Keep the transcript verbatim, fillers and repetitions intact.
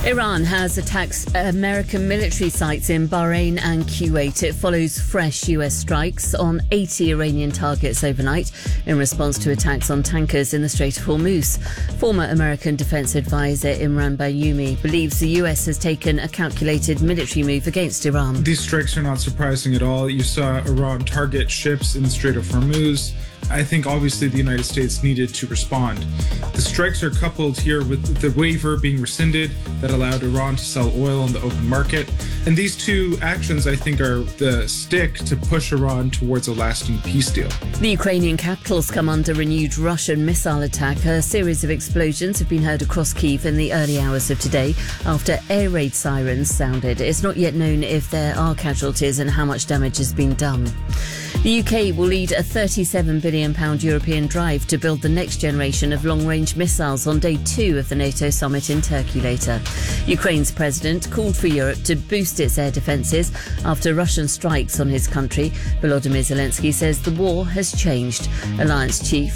Iran has attacked American military sites in Bahrain and Kuwait. It follows fresh U S strikes on eighty Iranian targets overnight in response to attacks on tankers in the Strait of Hormuz. Former American Defense Advisor Imran Bayoumi believes the U S has taken a calculated military move against Iran. These strikes are not surprising at all. You saw Iran target ships in the Strait of Hormuz. I think obviously the United States needed to respond. The strikes are coupled here with the waiver being rescinded that allowed Iran to sell oil on the open market. And these two actions, I think, are the stick to push Iran towards a lasting peace deal. The Ukrainian capital's come under renewed Russian missile attack. A series of explosions have been heard across Kyiv in the early hours of today after air raid sirens sounded. It's not yet known if there are casualties and how much damage has been done. The U K will lead a thirty-seven billion pounds European drive to build the next generation of long-range missiles on day two of the NATO summit in Turkey later. Ukraine's president called for Europe to boost its air defences after Russian strikes on his country. Volodymyr Zelensky says the war has changed. Alliance chief